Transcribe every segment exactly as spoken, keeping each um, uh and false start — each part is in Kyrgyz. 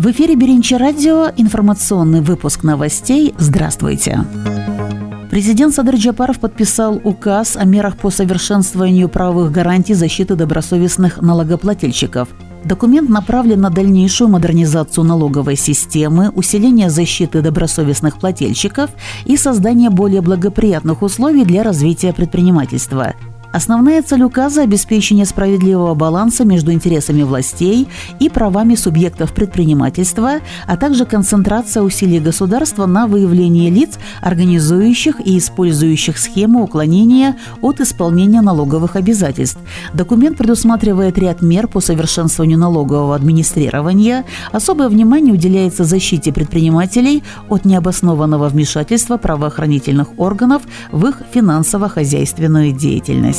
В эфире Беринчи радио, информационный выпуск новостей. Здравствуйте. Президент Садыр Джапаров подписал указ о мерах по совершенствованию правовых гарантий защиты добросовестных налогоплательщиков. Документ направлен на дальнейшую модернизацию налоговой системы, усиление защиты добросовестных плательщиков и создание более благоприятных условий для развития предпринимательства. Основная цель указа – обеспечение справедливого баланса между интересами властей и правами субъектов предпринимательства, а также концентрация усилий государства на выявлении лиц, организующих и использующих схемы уклонения от исполнения налоговых обязательств. Документ предусматривает ряд мер по совершенствованию налогового администрирования. Особое внимание уделяется защите предпринимателей от необоснованного вмешательства правоохранительных органов в их финансово-хозяйственную деятельность.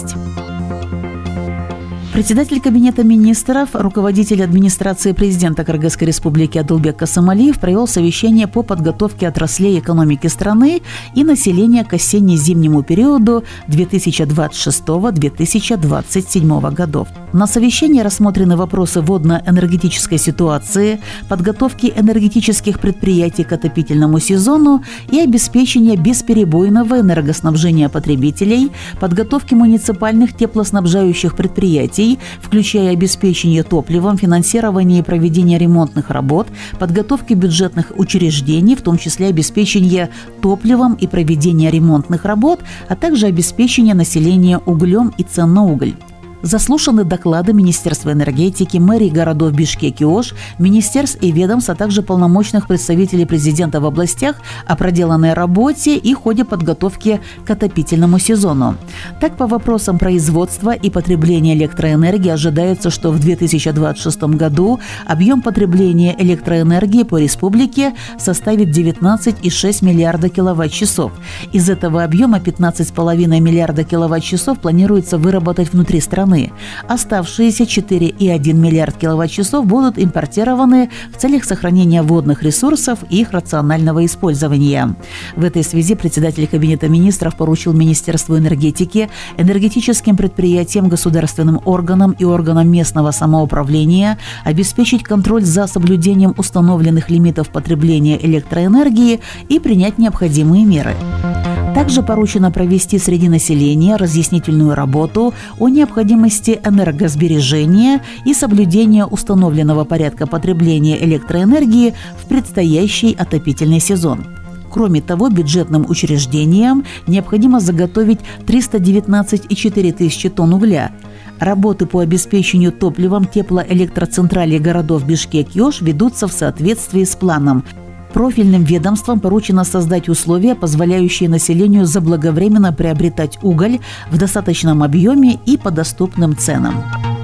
Председатель Кабинета министров, руководитель администрации президента Кыргызской республики Адылбек Касымалиев провел совещание по подготовке отраслей экономики страны и населения к осенне-зимнему периоду две тысячи двадцать шестого — две тысячи двадцать седьмого годов. На совещании рассмотрены вопросы водно-энергетической ситуации, подготовки энергетических предприятий к отопительному сезону и обеспечения бесперебойного энергоснабжения потребителей, подготовки муниципальных теплоснабжающих предприятий, включая обеспечение топливом, финансирование и проведение ремонтных работ, подготовки бюджетных учреждений, в том числе обеспечение топливом и проведение ремонтных работ, а также обеспечение населения углем и цен на уголь. Заслушаны доклады Министерства энергетики, мэрии городов Бишкек и Ош, министерств и ведомств, а также полномочных представителей президента в областях о проделанной работе и ходе подготовки к отопительному сезону. Так, по вопросам производства и потребления электроэнергии ожидается, что в две тысячи двадцать шестом году объем потребления электроэнергии по республике составит девятнадцать целых шесть десятых миллиарда киловатт-часов. Из этого объема пятнадцать целых пять десятых миллиарда киловатт-часов планируется выработать внутри страны. Оставшиеся четыре целых один десятый миллиард киловатт-часов будут импортированы в целях сохранения водных ресурсов и их рационального использования. В этой связи председатель Кабинета министров поручил Министерству энергетики, энергетическим предприятиям, государственным органам и органам местного самоуправления обеспечить контроль за соблюдением установленных лимитов потребления электроэнергии и принять необходимые меры. Также поручено провести среди населения разъяснительную работу о необходимости энергосбережения и соблюдения установленного порядка потребления электроэнергии в предстоящий отопительный сезон. Кроме того, бюджетным учреждениям необходимо заготовить триста девятнадцать целых четыре десятых тысячи тонн угля. Работы по обеспечению топливом теплоэлектроцентралей городов Бишкек и Ош ведутся в соответствии с планом. Профильным ведомствам поручено создать условия, позволяющие населению заблаговременно приобретать уголь в достаточном объеме и по доступным ценам.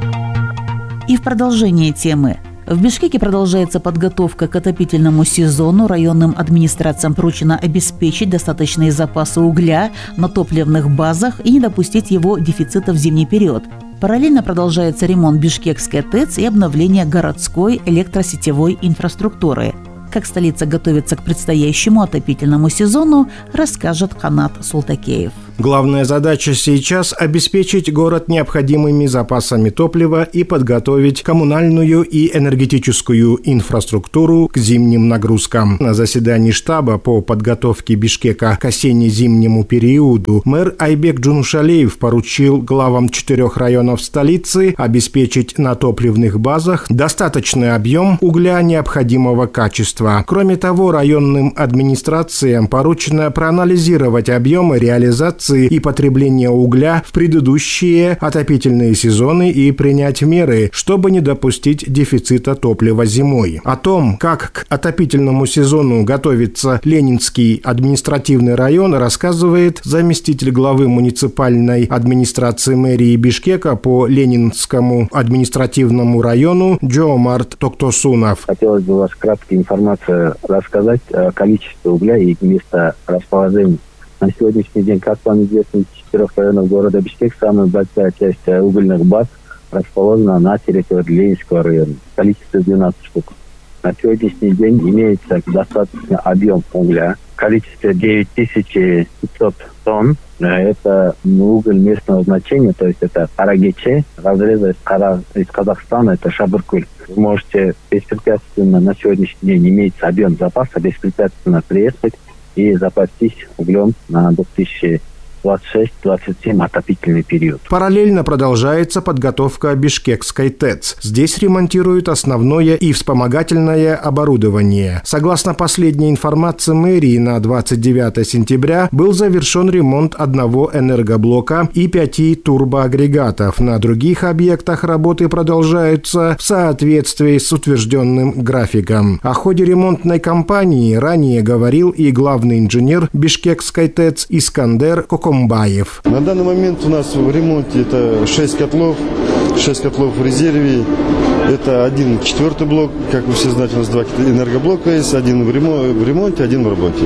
И в продолжение темы. В Бишкеке продолжается подготовка к отопительному сезону. Районным администрациям поручено обеспечить достаточные запасы угля на топливных базах и не допустить его дефицита в зимний период. Параллельно продолжается ремонт Бишкекской ТЭЦ и обновление городской электросетевой инфраструктуры. Как столица готовится к предстоящему отопительному сезону, расскажет Канат Султакеев. Главная задача сейчас – обеспечить город необходимыми запасами топлива и подготовить коммунальную и энергетическую инфраструктуру к зимним нагрузкам. На заседании штаба по подготовке Бишкека к осенне-зимнему периоду мэр Айбек Джунушалиев поручил главам четырех районов столицы обеспечить на топливных базах достаточный объем угля необходимого качества. Кроме того, районным администрациям поручено проанализировать объемы реализации и потребления угля в предыдущие отопительные сезоны и принять меры, чтобы не допустить дефицита топлива зимой. О том, как к отопительному сезону готовится Ленинский административный район, рассказывает заместитель главы муниципальной администрации мэрии Бишкека по Ленинскому административному району Джоомарт Токтосунов. Хотелось бы у вас краткая информация рассказать о количестве угля и места расположения. На сегодняшний день, как вам известно, из четырех районов города Бишкек самая большая часть угольных баз расположена на территории Ленинского района. Количество двенадцать штук. На сегодняшний день имеется достаточно объем угля. Количество девять тысяч пятьсот тонн. Это уголь местного значения, то есть это Карагече, разреза из, Кара, из Казахстана, это Шабыркуль. Вы можете беспрепятственно на сегодняшний день имеется объем запаса, беспрепятственно приехать и запастись углем на две тысячи двадцать шесть — двадцать семь отопительный период. Параллельно продолжается подготовка Бишкекской ТЭЦ. Здесь ремонтируют основное и вспомогательное оборудование. Согласно последней информации мэрии, на двадцать девятое сентября был завершен ремонт одного энергоблока и пяти турбоагрегатов. На других объектах работы продолжаются в соответствии с утвержденным графиком. О ходе ремонтной кампании ранее говорил и главный инженер Бишкекской ТЭЦ Искандер Кокомбаев. На данный момент у нас в ремонте это шесть котлов, шесть котлов в резерве. Это один четвертый блок, как вы все знаете, у нас два энергоблока есть, один в ремонте, один в работе.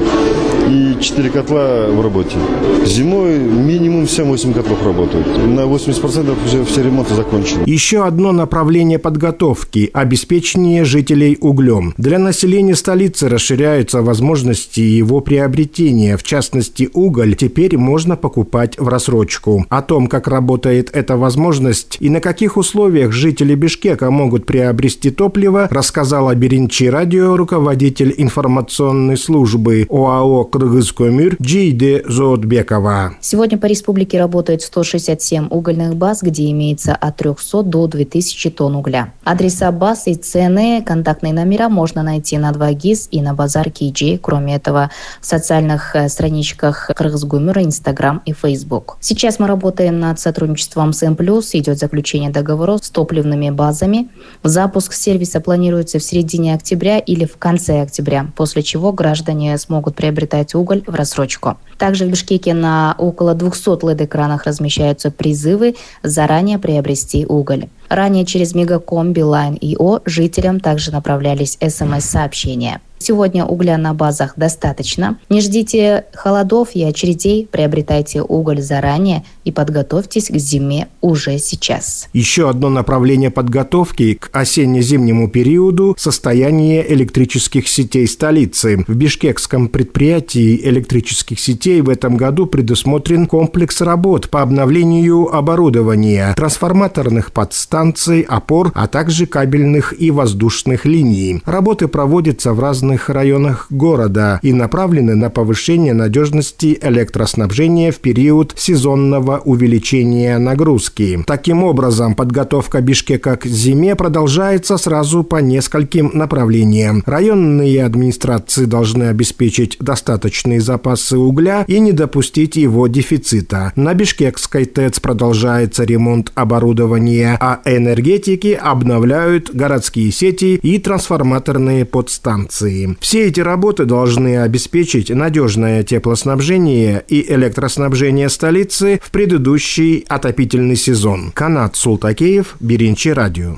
И четыре котла в работе. Зимой минимум семь-восемь котлов работают. На восемьдесят процентов уже все ремонты закончены. Еще одно направление подготовки – обеспечение жителей углем. Для населения столицы расширяются возможности его приобретения. В частности, уголь теперь можно покупать в рассрочку. О том, как работает эта возможность и на каких условиях жители Бишкека могут приобрести топливо, рассказала Биринчи радио руководитель информационной службы ОАО «Кыргызкөмүр» Джейде Зоотбекова. Сегодня по республике работает сто шестьдесят семь угольных баз, где имеется от трехсот до двух тысяч тонн угля. Адреса баз и цены, контактные номера можно найти на два ГИС и на базар Киджи. Кроме этого, в социальных страничках Кыргызкөмүр, Инстаграм и Фейсбук. Сейчас мы работаем над сотрудничеством с М плюс, идет заключение договоров с топливными базами. Запуск сервиса планируется в середине октября или в конце октября, после чего граждане смогут приобретать уголь в рассрочку. Также в Бишкеке на около двухсот эл и ди-экранах размещаются призывы заранее приобрести уголь. Ранее через Мегаком, Билайн и О жителям также направлялись эс эм эс-сообщения. Сегодня угля на базах достаточно. Не ждите холодов и очередей, приобретайте уголь заранее и подготовьтесь к зиме уже сейчас. Еще одно направление подготовки к осенне-зимнему периоду – состояние электрических сетей столицы. В бишкекском предприятии электрических сетей в этом году предусмотрен комплекс работ по обновлению оборудования, трансформаторных подстанций, опор, а также кабельных и воздушных линий. Работы проводятся в разных районах города и направлены на повышение надежности электроснабжения в период сезонного увеличения нагрузки. Таким образом, подготовка Бишкека к зиме продолжается сразу по нескольким направлениям. Районные администрации должны обеспечить достаточные запасы угля и не допустить его дефицита. На Бишкекской ТЭЦ продолжается ремонт оборудования, а энергетики обновляют городские сети и трансформаторные подстанции. Все эти работы должны обеспечить надежное теплоснабжение и электроснабжение столицы в предыдущий отопительный сезон. Канат Султакеев, Биринчи радио.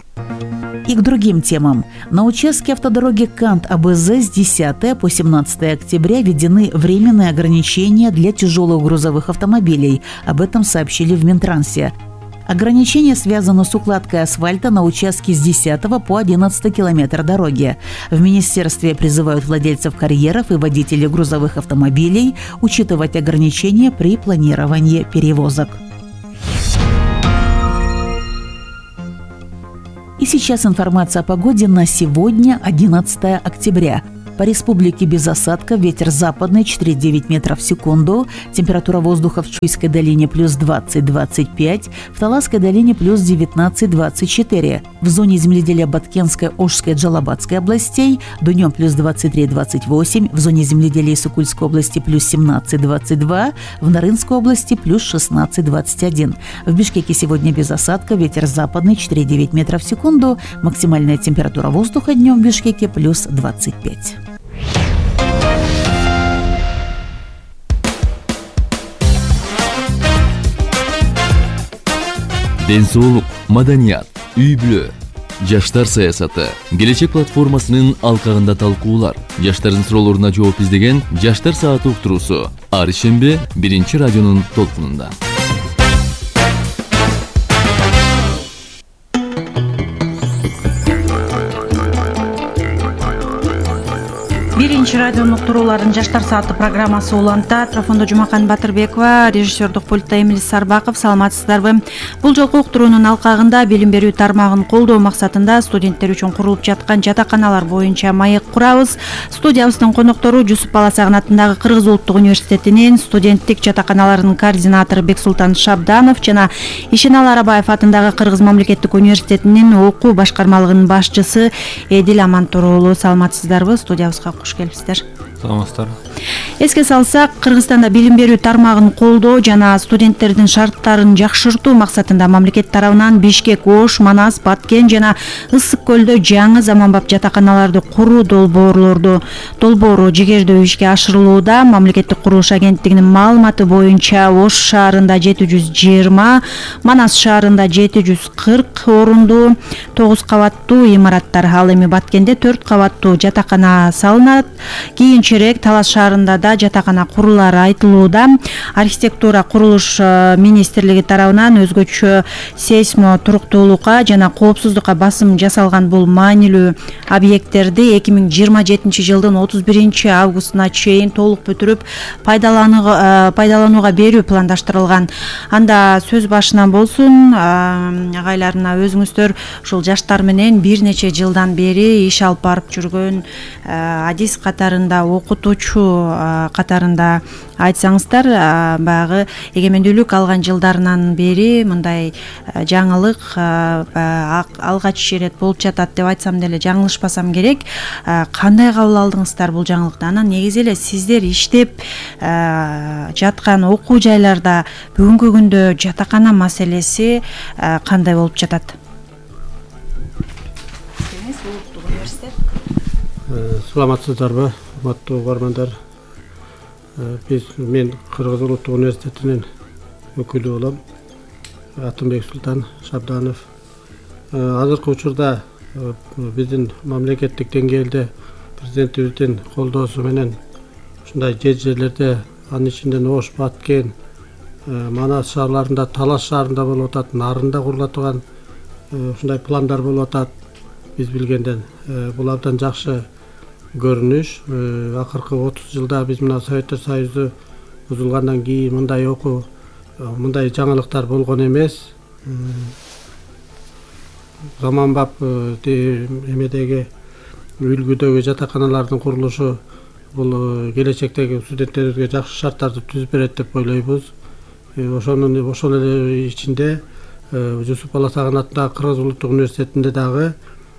И к другим темам. На участке автодороги Кант-АБЗ с десятого по семнадцатое октября введены временные ограничения для тяжелых грузовых автомобилей. Об этом сообщили в Минтрансе. Ограничение связано с укладкой асфальта на участке с десятого по одиннадцатый километр дороги. В министерстве призывают владельцев карьеров и водителей грузовых автомобилей учитывать ограничения при планировании перевозок. И сейчас информация о погоде на сегодня, одиннадцатое октября. По республике без осадков, ветер западный четыре целых девять метров в секунду, температура воздуха в Чуйской долине плюс двадцать - двадцать пять, в Таласской долине плюс девятнадцать - двадцать четыре, в зоне земледелия Баткенской, Ошской, Джалабадской областей днем плюс двадцать три - двадцать восемь, в зоне земледелия Сукульской области плюс семнадцать - двадцать два, в Нарынской области плюс шестнадцать - двадцать один. В Бишкеке сегодня без осадка, ветер западный четыре целых девять метров в секунду, максимальная температура воздуха днем в Бишкеке плюс двадцать пять. Денсаулык, маданият, үй-бүлө, жаштар саясаты, келечек платформасынын алкагында талкуулар, жаштардын суроолоруна жооп издеген Жаштар сааты уктуруусу ар шембе Биринчи радионун толкунунда. биринчи радионун уктурууларын жаштар сааты программасы улантат. Микрофондо Жумакан Батырбекова, режиссердук пультта Эмилис Сарбаков. Саламатсыздарбы? Бул жолку уктуруунун алкагында билим берүү тармагын колдоо максатында студенттер үчүн курулуп жаткан жатаканалар боюнча маек курабыз. Студиябыздын коноктору Жусуп Баласагын атындагы Кыргыз улуттук университетинин студенттик жатаканаларынын координатору Бексултан Шабданов жана Ишенал Арабаев атындагы Кыргыз мамлекеттик университетинин окуу башкармалыгынын башчысы Эдил Амантуроğlu. Саламатсыздарбы? Студиябызга куш келипсиздер. Саламатсыздар. Эске салсак, Кыргызстанда билим берүү тармагын колдоо жана студенттердин шарттарын жакшыртуу максатында мамлекет тарабынан Бишкек, Ош, Манас, Баткен жана Ысык көлдө жаңы заманбап жатаканаларды куруу долбоорлорду долбоору жигердүү ишке ашырылууда. Мамлекеттик курулуш агенттигинин маалыматы боюнча Ош шаарында жети жүз жыйырма, Манас шаарында жети жүз кырк орундуу тогуз кабаттуу имараттар, ал эми Баткенде төрт кабаттуу жатакана салынат. Кийинчерээк Талас шаарында да жатакана курулары айтылууда. Архитектура курулуш министрлиги тарабынан өзгөчө сейсмо туруктуулукка жана коопсуздукка басым жасалган бул маанилүү объекттерди эки миң жыйырма жетинчи жылдын отуз биринчи августуна чейин толук бүтүрүп пайдаланууга берүү пландаштырылган. Анда сөз башынан болсун, агайларына өзүңүздөр ушул жаштар менен бир нече жылдан бери иш алып барып жүргөн, адис катарында окутуучу катарында айтсаңыздар, баягы эгемендүүлүк алган жылдарынан бери мындай жаңылык алгач ирет болуп жатат деп айтсам деле жаңылышпасам керек. Кандай кабыл алдыңыздар бул жаңылыкты? Анан негизи эле сиздер иштеп жаткан окуу жайларда бүгүнкү күндө жатакана маселеси кандай болуп жатат? Саламатсыздарбы, урматтуу угармандар. Биз мен Кыргыз улуттук университетинин өкүлү болом. Атым Бексултан Шабданов. Азыркы учурда биздин мамлекеттик деңгээлде президентибиздин колдоосу менен ушундай жер жерлерде, анын ичинде Ош, Баткен, Манас шаарларында, Талас шаарында болуп атат, Нарында курула турган ушундай пландар болуп атат. Биз билгенден бул абдан жакшы көрүнүш. Акыркы отуз жылда биз мына Советтер Союзу бузулгандан кийин мындай окуу, мындай жаңылыктар болгон эмес. Заманбап эмедеги үлгүдөгү жатаканалардын курулушу бул келечектеги студенттерибизге жакшы шарттарды түзүп берет деп ойлойбуз. Ошонун ошол эле ичинде Жусуп Баласагын атындагы Кыргыз улуттук университетинде дагы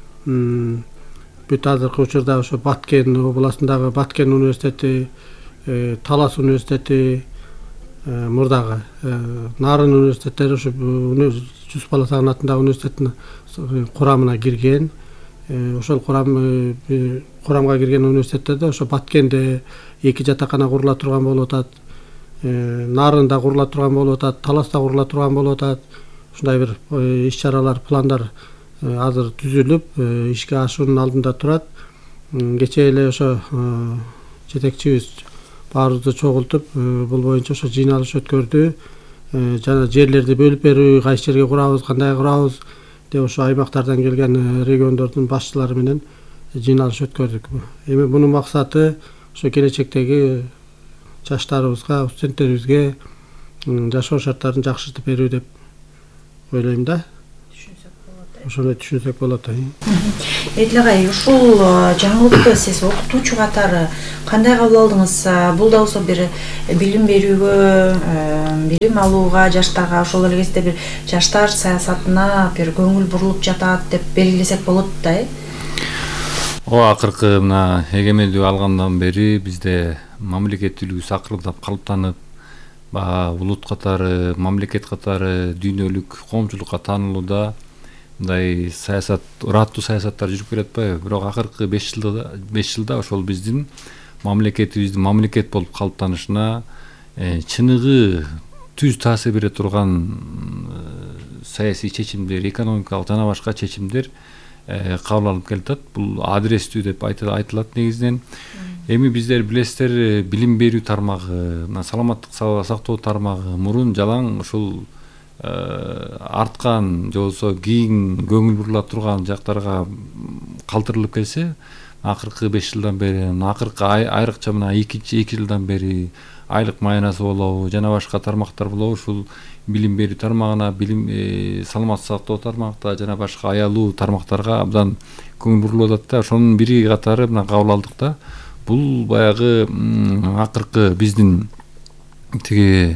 бүт азыркы учурда ошо Баткен областындагы Баткен университети, Талас университети, мурдагы Нарын университеттери ошо Жусуп Баласагын атындагы университеттин курамына кирген. Ошол курам курамга кирген университеттерде ошо Баткенде эки жатакана курула турган болуп атат, Нарында курула турган болуп атат, Таласта курула турган болуп атат. Ушундай бир иш-чаралар, пландар азыр түзүлүп ишке ашуунун алдында турат. Кечээ эле ошо жетекчибиз баарыбызды чогултуп бул боюнча ошо жыйналыш өткөрдү. Жана жерлерди бөлүп берүү, кайсы жерге курабыз, кандай курабыз деп ошо аймактардан келген региондордун башчылары менен жыйналыш өткөрдүк. Эми мунун максаты ошо келечектеги жаштарыбызга, студенттерибизге жашоо шарттарын жакшыртып берүү деп ойлойм да. Ошону түшүнсөк болот. Эдил агай, ушул жаңылыкты сиз окутуучу катары кандай кабыл алдыңыз? Бул да болсо бир билим берүүгө, билим алууга, жаштарга, ошол эле кезде бир жаштар саясатына бир көңүл бурулуп жатат деп белгилесек болот да, э? Ооба, акыркы мына эгемендүү алгандан бери бизде мамлекеттүүлүгүбүз акырындап калыптанып, улут катары, мамлекет катары дүйнөлүк коомчулукка таанылууда мындай саясат, ыраттуу саясаттар жүрүп келет атпайбы? Бирок акыркы беш жылда беш жылда ошол биздин мамлекетибиздин мамлекет болуп калыптанышына чыныгы түз таасир бере турган саясий чечимдер, экономикалык жана башка чечимдер кабыл алынып келатат. Бул адрестүү деп айтылат негизинен. Эми биздер билесиздер, билим берүү тармагы, саламаттык сактоо тармагы мурун жалаң ушул арткан же болбосо кийин көңүл бурула турган жактарга калтырылып келсе, акыркы беш жылдан бери, акыркы айрыкча мына эки жылдан бери айлык маянасы болобу, жана башка тармактар болобу, ушул билим берүү тармагына, билим саламаттык сактоо тармакта жана башка аялуу тармактарга абдан көңүл бурулуп атат да. Ошонун бири катары мына кабыл алдык да. Бул баягы акыркы биздин тиги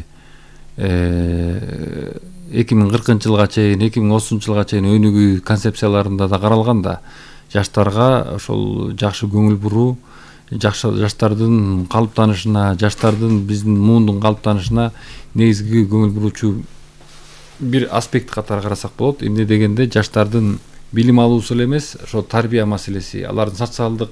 эки миң кыркынчы жылга чейин, эки миң отузунчу жылга чейин өнүгүү концепцияларында да каралган да. Жаштарга ошол жакшы көңүл буруу, жаштардын калыптанышына, жаштардын биздин муундун калыптанышына негизги көңүл буруучу бир аспект катары карасак болот. Эмне дегенде жаштардын билим алуусу эле эмес, ошо тарбия маселеси, алардын социалдык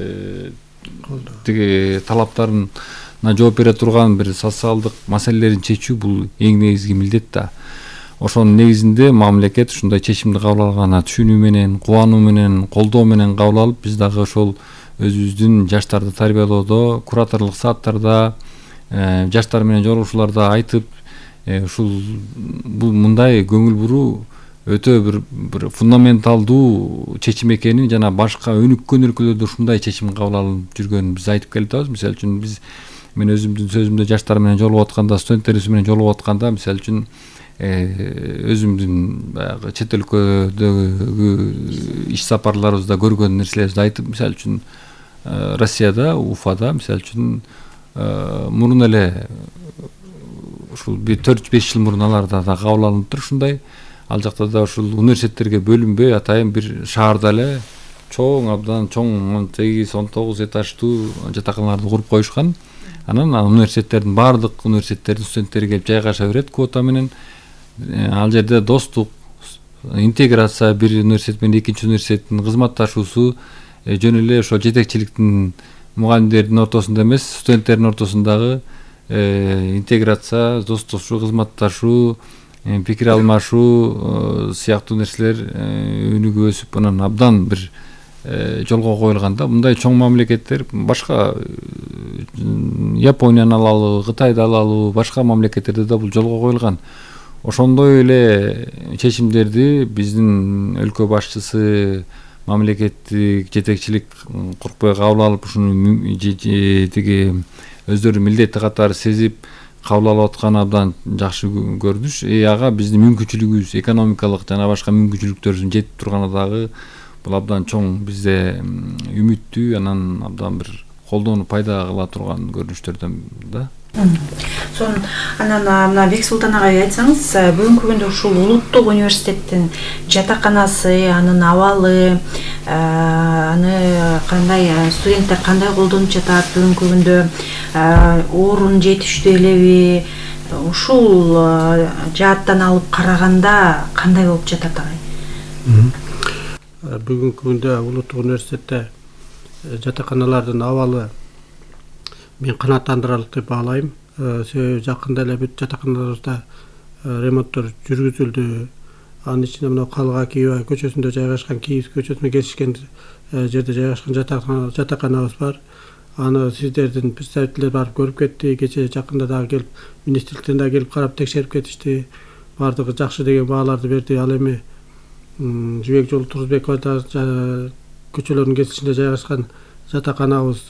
тиги талаптарына жооп бере турган бир социалдык маселелерин чечүү бул эң негизги милдет да. Ошонун негизинде мамлекет ушундай чечимди кабыл алганына түшүнүү менен, кубануу менен, колдоо менен кабыл алып, биз дагы ошол өзүбүздүн жаштарды тарбиялоодо, кураторлук сааттарда, жаштар менен жолугушууларда айтып, ушул бул мындай көңүл буруу өтө бир бир фундаменталдуу чечим экенин жана башка өнүккөн өлкөлөрдө ушундай чечим кабыл алынып жүргөнүн биз айтып келе атабыз. Мисалы үчүн биз мен өзүмдүн сөзүмдө жаштар менен жолугуп атканда, студенттерибиз менен жолугуп атканда, мисалы үчүн өзүмдүн баягы чет өлкөдөгү иш сапарларыбызда көргөн нерселерибизди айтып, мисалы үчүн Россияда, Уфада, мисалы үчүн мурун эле ушул бир төрт беш жыл мурун аларда да кабыл алыныптыр ушундай. Ал жакта да ушул университеттерге бөлүнбөй атайын бир шаарда эле чоң, абдан чоң он сегиз он тогуз этаждуу жатаканаларды куруп коюшкан. Анан университеттердин баардык университеттердин студенттери келип жайгаша берет квота менен. Ал жерде достук, интеграция, бир университет менен экинчи университеттин кызматташуусу жөн эле ошо жетекчиликтин мугалимдердин ортосунда эмес, студенттердин ортосундагы интеграция, достошуу, кызматташуу, пикир алмашуу сыяктуу нерселер өнүгүп өсүп, анан абдан бир жолго коюлганда, мындай чоң мамлекеттер башка Японияны алалы, Кытайды алалы, башка мамлекеттерде да бул жолго коюлган. Ошондой эле чечимдерди биздин өлкө башчысы, мамлекеттик жетекчилик куркпай кабыл алып, ушуну тиги өздөрү милдети катары сезип кабыл алып атканы абдан жакшы көрүнүш. И ага биздин мүмкүнчүлүгүбүз, экономикалык жана башка мүмкүнчүлүктөрүбүздүн жетип турганы дагы бул абдан чоң бизде үмүттүү, анан абдан бир колдоону пайда кыла турган көрүнүштөрдөн да. Сонун анан мына Бексултан агай айтсаңыз, бүгүнкү күндө ушул улуттук университеттин жатаканасы, анын абалы, аны кандай студенттер кандай колдонуп жатат, бүгүнкү күндө орун жетиштүү элеби? Ушул жааттан алып караганда кандай болуп жатат агай? Бүгүнкү күндө улуттук университетте жатаканалардын абалы мен канааттандырарлык деп баалайм. Себеби жакында эле бүт жатаканаларыбызда ремонттор жүргүзүлдү. Анын ичинде мына Калга Кийва көчөсүндө жайгашкан, Кийиз көчөсүнө кесишкен жерде жайгашкан жатаканабыз бар. Аны сиздердин представительдер барып көрүп кетти. Кечээ жакында дагы келип, министрликтен дагы келип карап текшерип кетишти. Бардыгы жакшы деген бааларды берди. Ал эми Жибек Жолу Турузбекова көчөлөрүнүн кесишинде жайгашкан жатаканабыз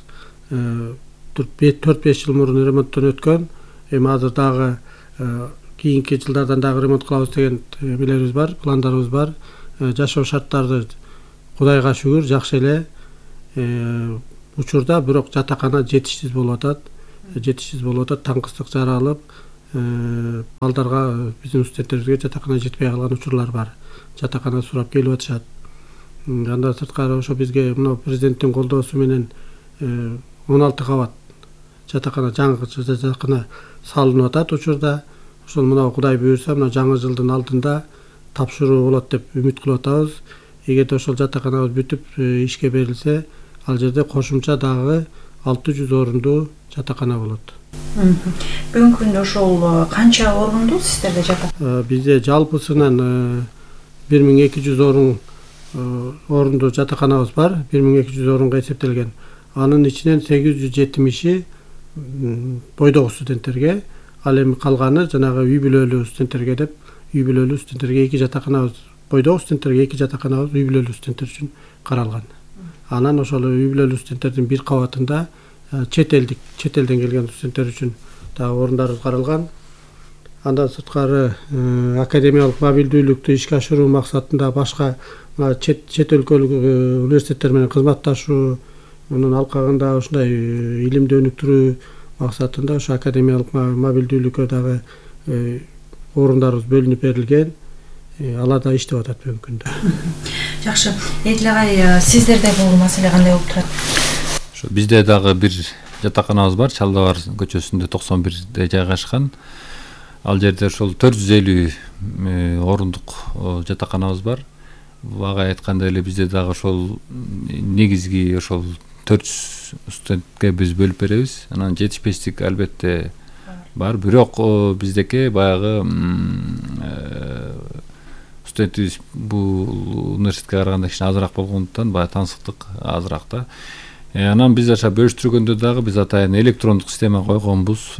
төрт беш жыл мурун ремонттон өткөн. Эми азыр дагы кийинки жылдардан дагы ремонт кылабыз деген эмелерибиз бар, пландарыбыз бар. Жашоо шарттары Кудайга шүгүр жакшы эле. Учурда бирок жатакана жетишсиз болуп атат. Жетишсиз болуп атат, таңкыстык жаралып, балдарга, биздин студенттерибизге жатакана жетпей калган учурлар бар. Жатакана сурап келип атышат. Андан сырткары ошо бизге мына президенттин колдоосу менен он алты кабат жатакана, жаңы жатакана салынып атат учурда. Ошол мына Кудай буйрса, мына жаңы жылдын алдында тапшыруу болот деп үмүт кылып атабыз. Эгерде ошол жатаканабыз бүтүп ишке берилсе, ал жерде кошумча дагы алты жүз орундуу жатакана болот. Бүгүнкү күндө ошол канча орундуу сиздерде жатакана? Бизде жалпысынан бир миң эки жүз орун орундуу жатаканабыз бар. бир миң эки жүз орунга эсептелген. Анын ичинен сегиз жүз жетимиши бойдогу студенттерге, ал эми калганы жанагы үй бүлөлүү студенттерге деп, үй бүлөлүү студенттерге эки жатаканабыз, бойдогу студенттерге эки жатаканабыз үй бүлөлүү студенттер үчүн каралган. Анан ошол үй бүлөлүү студенттердин бир кабатында чет элдик чет элден келген студенттер үчүн дагы орундар каралган. Андан сырткары академиялык мобилдүүлүктү ишке ашыруу максатында башка чет чет өлкөлүк университеттер менен кызматташуу, анын алкагында ушундай илимди өнүктүрүү максатында ошо академиялык мобилдүүлүккө дагы орундарыбыз бөлүнүп берилген. Алар да иштеп атат бүгүнкү күндө. Жакшы. Эдил агай, сиздерде бул маселе кандай болуп турат? Ошо бизде дагы бир жатаканабыз бар, Чалдабар көчөсүндө токсон бирде жайгашкан. Ал жерде ошол төрт жүз элүү орундук жатаканабыз бар. Ага айткандай эле бизде дагы ошол негизги ошол төрт жүз студентке биз бөлүп беребиз. Анан жетишпестик албетте бар, бирок биздеки баягы студентибиз бул университетке караганда кичине азыраак болгондуктан баягы тансыктык азыраак да. Анан биз аша бөлүштүргөндө дагы биз атайын электрондук система койгонбуз.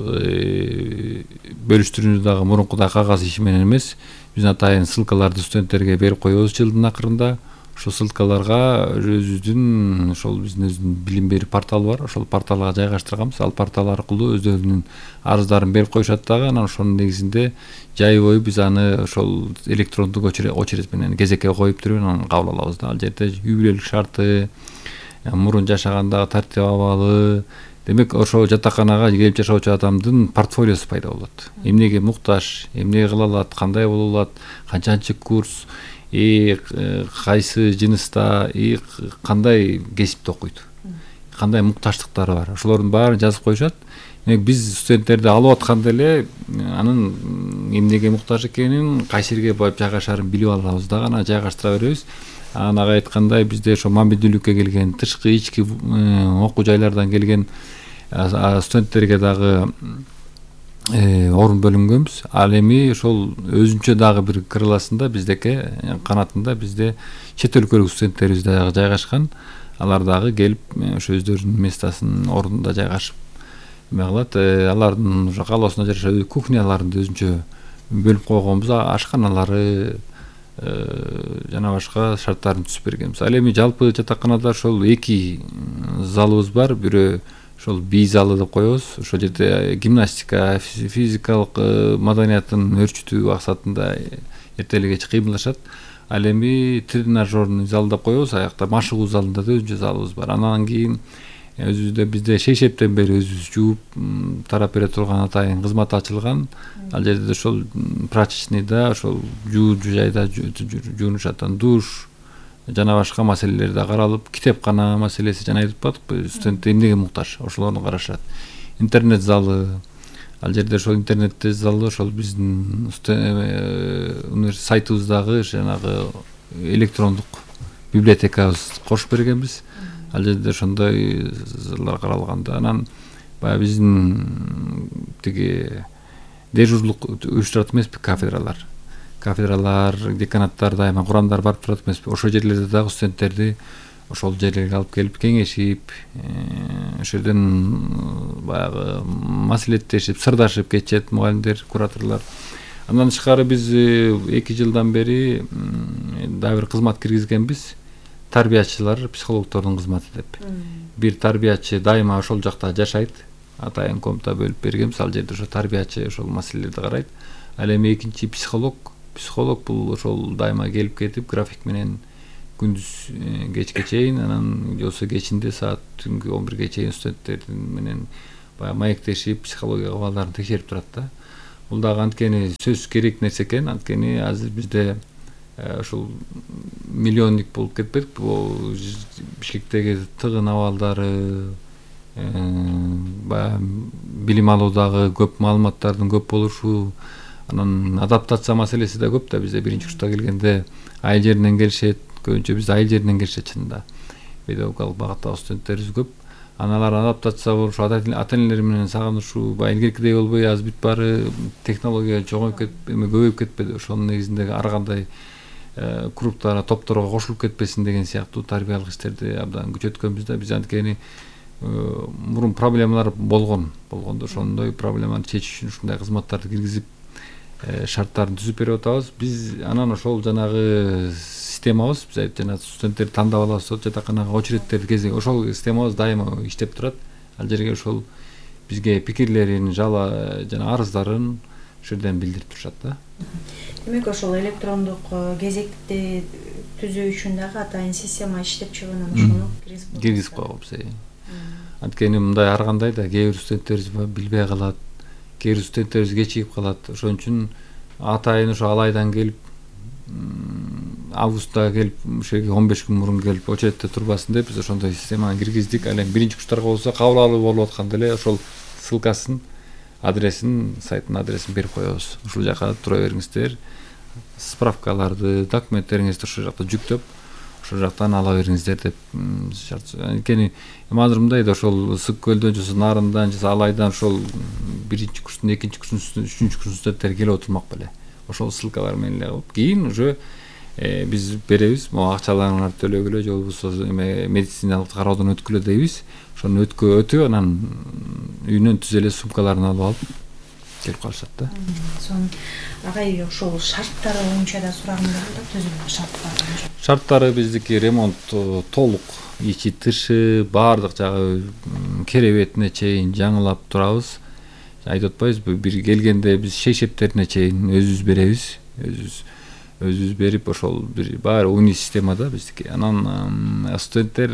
Бөлүштүрүүнү дагы мурункудай кагаз иши менен эмес, биз атайын ссылкаларды студенттерге берип коебуз жылдын акырында. Ошол ссылкаларга өзүбүздүн ошол биздин өзүнүн билим берүү порталы бар. Ошол порталга жайгаштырганбыз. Ал портал аркылуу өздөрүнүн арыздарын берип коюшат дагы. Анан ошонун негизинде жай бою биз аны ошол электрондук очередь менен кезекке коюп туруп анан кабыл алабыз да. Ал жерде үй бүлөлүк шарты, мурун жашагандагы тартип абалы, демек ошол жатаканага келип жашоочу адамдын портфолиосу пайда болот. Эмнеге муктаж, эмне кыла алат, кандай боло алат, канчанчы курс, и кайсы жыныста, и кандай кесипте окуйт, кандай муктаждыктары бар, ошолордун баарын жазып коюшат. Демек биз студенттерди алып атканда эле анын эмнеге муктаж экенин, кайсы жерге барып жайгашарын билип алабыз дагы, анан жайгаштыра беребиз. Анан ага айткандай бизде ошо мобилдүүлүккө келген, тышкы ички окуу жайлардан келген студенттерге дагы орун бөлүнгөнбүз. Ал эми ошол өзүнчө дагы бир крыласында биздеки канатында бизде чет өлкөлүк студенттерибиз дагы жайгашкан. Алар дагы келип ошо өздөрүнүн местасын ордунда жайгашып эме кылат. Алардын ошо каалоосуна жараша кухняларын өзүнчө бөлүп койгонбуз, ашканалары жана башка шарттарын түзүп бергенбиз. Ал эми жалпы жатаканада ошол эки залыбыз бар. Бирөө ошол бий залы деп коебуз. Ошол жерде гимнастика, физикалык маданияттын өрчүтүү максатында эртелик кеч кыймылдашат. Ал эми тренажерный зал деп коебуз. Аякта машыгуу залында да өзүнчө залыбыз бар. Анан кийин өзүбүздө бизде шейшептен бери өзүбүз жууп тарап бере турган атайын кызмат ачылган. Ал жерде ошол прачечныйда ошол жуу жайда жуунушат, душ жана башка маселелер да каралып, китепкана маселеси жана айтып баттыкпы, студент эмнеге муктаж, ошолорду карашат. Интернет залы, ал жерде ошол интернет залы ошол биздин университет сайтыбыздагы жанагы электрондук библиотекабыз кошуп бергенбиз. Ал жерде ошондой залдар каралган да. Анан баягы биздин тиги дежурлук уюштурат эмеспи, кафедралар. Кафедралар, деканаттар дайыма курамдар барып турат эмеспи. Ошол жерлерде дагы студенттерди ошол жерлерге алып келип кеңешип, ошол жерден баягы маселеттешип, сырдашып кетишет мугалимдер, кураторлор. Андан тышкары биз эки жылдан бери дагы бир кызмат киргизгенбиз. Тарбиячылар, психологдордун кызматы деп. Бир тарбиячы дайыма ошол жакта жашайт. Атайын комната бөлүп бергенбиз. Ал жерде ошо тарбиячы ошол маселелерди карайт. Ал эми экинчи психолог, психолог бул ошол дайыма келип кетип, график менен күндүз кечке чейин, анан болсо кечинде саат түнгү он бирге чейин студенттер менен баягы маектешип, психология абалдарын текшерип турат да. Бул дагы анткени сөзсүз керек нерсе экен. Анткени азыр бизде ошол миллионник болуп кетпек. Бул Бишкектеги тыгын абалдары, баягы билим алуудагы көп маалыматтардын көп болушу, анан адаптация маселеси да көп да. Бизде биринчи курста келгенде айыл жеринен келишет, көбүнчө бизде айыл жеринен келишет чынында. Педагогикалык багыттагы студенттерибиз көп. Аналар адаптация болушу, ата-энелер менен сагынышуу, баягы илгеркидей болбой, аз бүт баары технология чоңоюп кетип, эме көбөйүп кетпеди. Ошонун негизинде ар кандай групптара, топторго кошулуп кетпесин деген сыяктуу тарбиялык иштерди абдан күчөткөнбүз да. Биз анткени мурун проблемалар болгон болгондо ошондой проблеманы чечиш үчүн ушундай кызматтарды киргизип шарттарын түзүп берип атабыз. Биз анан ошол жанагы системабыз, биз жана студенттерди тандап алабыз, жатаканага очередтерди кезек, ошол системабыз дайыма иштеп турат. Ал жерге ошол бизге пикирлерин, жала жана арыздарын ошол жерден билдирип турушат да. Демек ошол электрондук кезекти түзүү үчүн дагы атайын система иштеп чыгып ошону киргизип койгонбуз. Анткени мындай ар кандай да кээ бир студенттерибиз билбей калат, кээ бир студенттерибиз кечигип калат. Ошон үчүн атайын ошо алайдан келип, августта келип, ошо он беш күн мурун келип очередте турбасын деп биз ошондой системаны киргиздик. Ал эми биринчи курстарга болсо кабыл алуу болуп атканда эле ошол ссылкасын, адресин, сайттын адресин берип коебуз. Ушул жака тура бериңиздер. Справкаларды, документтериңизди ошол жакта жүктөп, ошол жактан ала бериңиздер деп шарт. Анткени азыр мындай да ошол Ысык көлдөн же Нарындан же Алайдан ошол биринчи курстун, экинчи курстун, үчүнчү курстун студенттери келип отурмак беле. Ошол ссылкалар менен эле кылып, кийин уже биз беребиз. Могу акчаларыңарды төлөгүлө же болбосо медициналык кароодон өткүлө дейбиз. Ошону өткө өтүп анан үйүнөн түз эле сумкаларын алып алып келип калышат да. Сонун агай ошол шарттары боюнча да сурагым бар да, түзүлгөн шарттары. Шарттары биздики ремонт толук, ичи тышы баардык жагы керебетине чейин жаңылап турабыз. Айтып атпайбызбы, бир келгенде биз шейшептерине чейин өзүбүз беребиз. Өзүбүз өзүбүз берип ошол бир баары уни системада биздики. Анан студенттер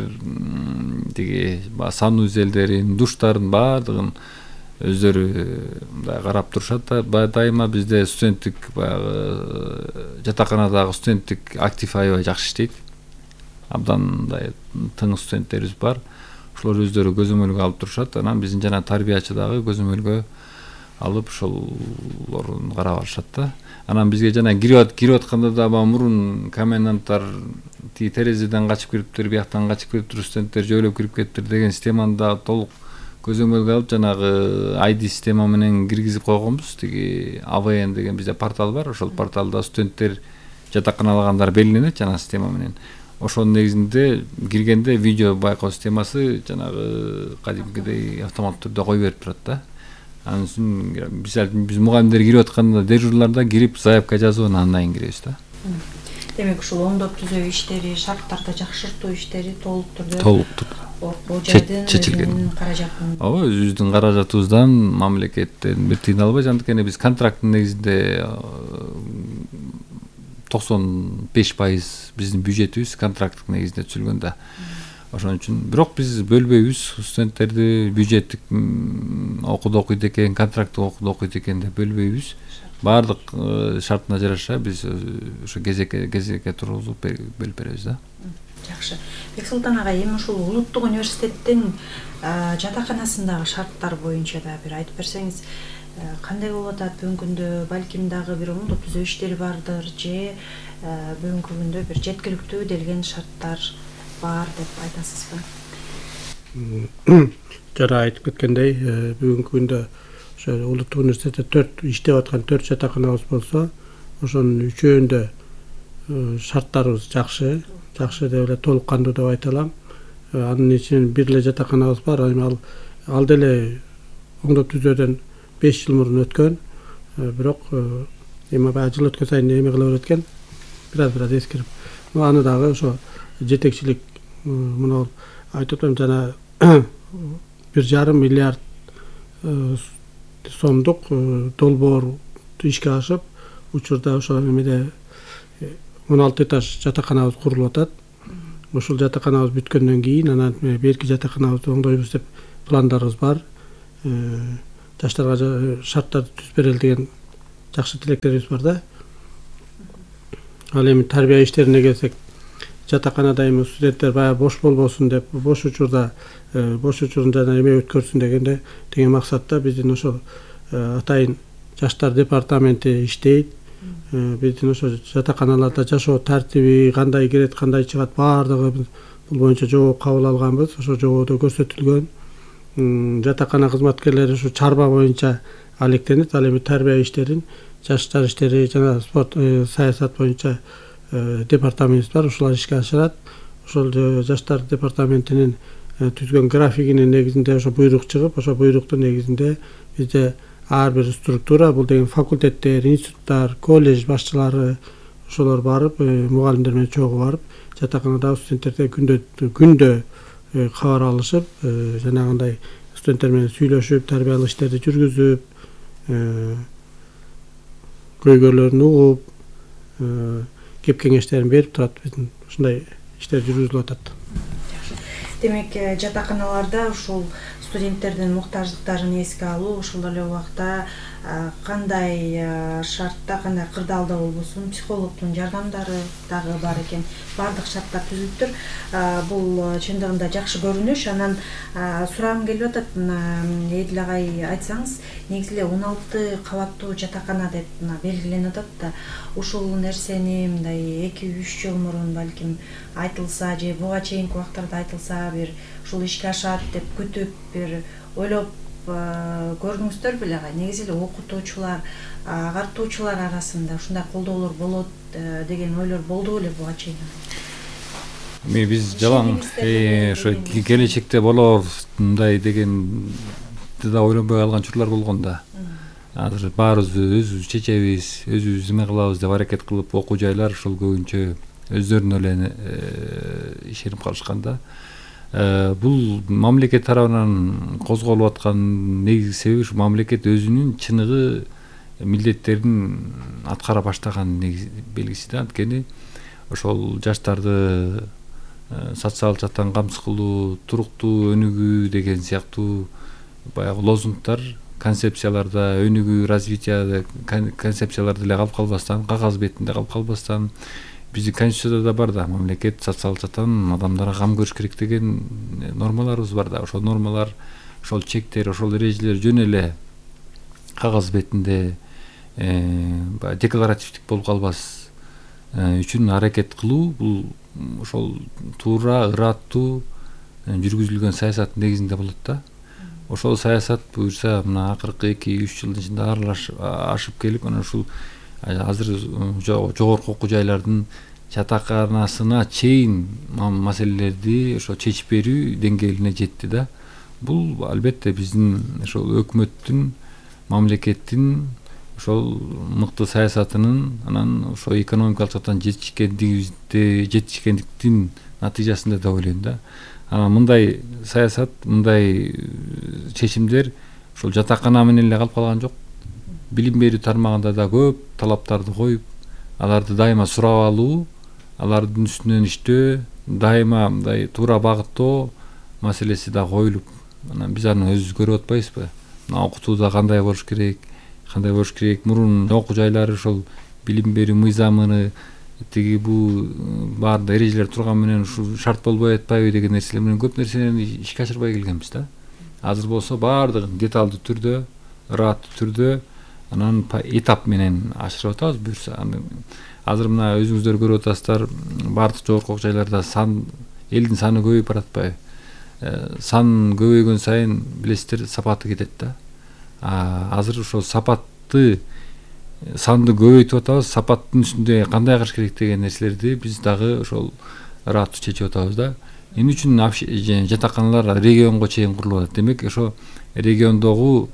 тиги санузелдерин, душтарын баардыгын өздөрү мындай карап турушат да. Дайыма бизде студенттик баягы жатаканадагы студенттик актив аябай жакшы иштейт. Абдан мындай тың студенттерибиз бар. Ошолор өздөрү көзөмөлгө алып турушат. Анан биздин жана тарбиячы дагы көзөмөлгө алып ошолорун карап алышат да. Анан бизге жана кирип кирип атканда да мурун коменданттар тиги терезеден качып кириптир, бияктан качып кириптир, студенттер жөөлөп кирип кетиптир деген системаны да толук көзөмөлгө алып жанагы ай ди система менен киргизип койгонбуз. Тиги а вэ эн деген бизде портал бар. Ошол порталда студенттер жатаканалагандар белгиленет жана система менен. Ошонун негизинде киргенде видео байкоо системасы жанагы кадимкидей автоматтуу түрдө кой берип турат да. Анын үчүн биз биз мугалимдер кирип атканда дежурларда кирип заявка жазып анан дайын киребиз да. Демек ушул оңдоп түзөө иштери, шарттарды жакшыртуу иштери толук түрдө толук түрдө чечилген. Ооба, өзүбүздүн каражатыбыздан, мамлекеттен бир тыйын албайбыз. Анткени биз контракттын негизинде токсон беш пайыз биздин бюджетибиз контракттык негизинде түзүлгөн да. Ошон үчүн бирок биз бөлбөйбүз студенттерди. Бюджеттик окууда окуйт экен, контракттык окууда окуйт экен деп бөлбөйбүз. Баардык шартына жараша биз ошо кезекке кезекке тургузуп бөлүп беребиз да. Жакшы. Бексултан агай, эми ушул улуттук университеттин жатаканасындагы шарттар боюнча да бир айтып берсеңиз, кандай болуп атат бүгүнкү күндө? Балким дагы бир оңдоп түзөө иштери бардыр же бүгүнкү күндө бир жеткиликтүү делген шарттар бар деп айтасызбы? Жана айтып кеткендей, бүгүнкү күндө ошо улуттук университетте төрт иштеп аткан төрт жатаканабыз болсо, ошонун үчөөндө шарттарыбыз жакшы, жакшы деп эле толук кандуу деп айта алам. Анын ичинен бир эле жатаканабыз бар. Ал ал деле оңдоп түзөөдөн беш жыл мурун өткөн. Бирок эми баягы жыл өткөн сайын эме кыла берет экен. Бираз бираз эскирип. Аны дагы ошо жетекчилик мына айтып атам, жана бир жарым миллиард сомдук долбоор ишке ашып, учурда ошо эмеде он алты этаж жатаканабыз курулуп атат. Ушул жатаканабыз бүткөндөн кийин анан берки жатаканабызды оңдойбуз деп пландарыбыз бар. Жаштарга шарттарды түзүп берели деген жакшы тилектерибиз бар да. Ал эми тарбия иштерине келсек, жатаканада эми студенттер баягы бош болбосун деп, бош учурда бош учурун жана эме өткөрсүн дегенде деген максатта биздин ошо атайын жаштар департаменти иштейт. Биздин ошо жатаканаларда жашоо тартиби, кандай кирет, кандай чыгат, баардыгы бул боюнча жобо кабыл алганбыз. Ошо жободо көрсөтүлгөн. Жатакана кызматкерлери ушу чарба боюнча алектенет. Ал эми тарбия иштерин, жаштар иштери жана спорт саясат боюнча департаментибиз бар. Ушулар ишке ашырат. Ошол жаштар департаментинин түзгөн графигинин негизинде ошо буйрук чыгып, ошо буйруктун негизинде бизде ар бир структура, бул деген факультеттер, институттар, колледж башчылары ошолор барып, мугалимдер менен чогуу барып, жатаканада студенттерде күндө күндө кабар алышып, жанагындай студенттер менен сүйлөшүп, тарбиялык иштерди жүргүзүп, көйгөйлөрүн угуп, кеп кеңештерин берип турат. Биздин ушундай иштер жүргүзүлүп атат. Демек, жатаканаларда ушул студенттердин муктаждыктарын эске алуу, ошол эле убакта кандай шартта, кандай кырдаалда болбосун психологдун жардамдары дагы бар экен. Бардык шарттар түзүлүптүр. Бул чындыгында жакшы көрүнүш. Анан сурагым келип атат, Эдил агай, айтсаңыз, негизи эле он алты кабаттуу жатакана деп белгиленип атат да, ушул нерсени мындай эки үч жыл мурун балким айтылса, же буга чейинки убактарда айтылса, бир ушул ишке ашат деп күтүп, бир ойлоп көрдүңүздөр беле агай? Негизи эле окутуучулар, агартуучулар арасында ушундай колдоолор болот деген ойлор болду беле буга чейин? Эми биз жалаң ошо келечекте болор мындай деген да ойлонбой калган учурлар болгон да. Азыр баарыбыз өзүбүз чечебиз, өзүбүз эме кылабыз деп аракет кылып, окуу жайлар ошол көбүнчө өздөрүнө эле ишенип калышкан да. Бул мамлекет тарабынан козголуп аткан негизги себеби ушу мамлекет өзүнүн чыныгы милдеттерин аткара баштаган белгиси да. Анткени ошол жаштарды социалдык жактан камсыз кылуу, туруктуу өнүгүү деген сыяктуу баягы лозунгдар, концепцияларда, өнүгүү, развитие концепцияларда эле калып калбастан, кагаз бетинде калып калбастан, биздин конституцияда да бар да, мамлекет социалдык жактан адамдарга кам көрүш керек деген нормаларыбыз бар да. Ошол нормалар, ошол чектер, ошол эрежелер жөн эле кагаз бетинде декларативдик болуп калбас үчүн аракет кылуу, бул ошол туура, ыраттуу жүргүзүлгөн саясаттын негизинде болот да. Ошол саясат буюрса мына акыркы эки үч жылдын ичинде аралашып ашып келип, анан ушул азыр жогорку окуу жайлардын жатаканасына чейин маселелерди ошо чечип берүү деңгээлине жетти да. Бул албетте биздин ошол өкмөттүн, мамлекеттин ошол мыкты саясатынын, анан ошо экономикалык жактан жетишкендиктин натыйжасында деп ойлойм да. Анан мындай саясат, мындай чечимдер ошол жатакана менен эле калып калган жок. Билим берүү тармагында да көп талаптарды коюп, аларды дайыма сурап алуу, алардын үстүнөн иштөө, дайыма мындай туура багыттоо маселеси да коюлуп, анан биз аны өзүбүз көрүп атпайбызбы? Мына окутууда кандай болуш керек, кандай болуш керек? Мурун окуу жайлары ошол билим берүү мыйзамыны тиги бул баардык эрежелер турган менен ушул шарт болбой атпайбы деген нерселер менен көп нерсени ишке ашырбай келгенбиз да. Азыр болсо баардыгын деталдуу түрдө, ыраттуу түрдө, анан этап менен ашырып атабыз буюрса. Азыр мына өзүңүздөр көрүп атасыздар, баардык жогорку окуу жайларда сан элдин саны көбөйүп баратпайбы? Сан көбөйгөн сайын билесиздер, сапаты кетет да. Азыр ошол сапатты, санды көбөйтүп атабыз, сапаттын үстүндө кандай кылыш керек деген нерселерди биз дагы ошол ыраттуу чечип атабыз да. Эмне үчүн жатаканалар регионго чейин курулуп атат? Демек ошо региондогу